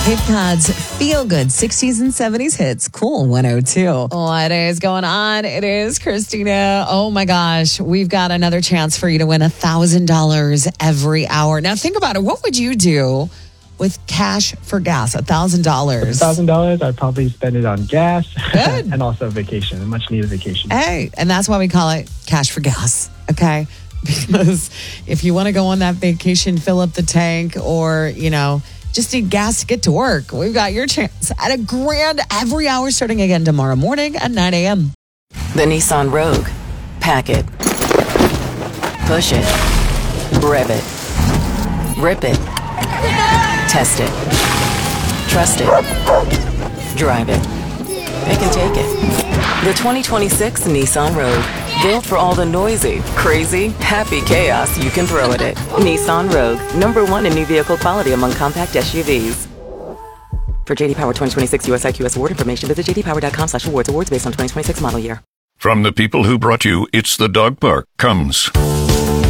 Cape Cod's feel-good 60s and 70s hits. Cool 102. What is going on? It is Christina. Oh my gosh. We've got another chance for you to win $1,000 every hour. Now think about it. What would you do with cash for gas? $1,000. $1,000, I'd probably spend it on gas Good. and also vacation, a much needed vacation. Hey, and that's why we call it cash for gas. Okay. Because if you want to go on that vacation, fill up the tank, or, just need gas to get to work, we've got your chance at $1,000 every hour starting again tomorrow morning at 9 a.m. The Nissan Rogue. Pack it. Push it. Rev it. Rip it. Test it. Trust it. Drive it. Pick and take it. The 2026 Nissan Rogue. Built for all the noisy, crazy, happy chaos you can throw at it. Nissan Rogue. #1 in new vehicle quality among compact SUVs. For JD Power 2026 US IQS award information, visit jdpower.com/awards. Awards based on 2026 model year. From the people who brought you It's the Dog Park comes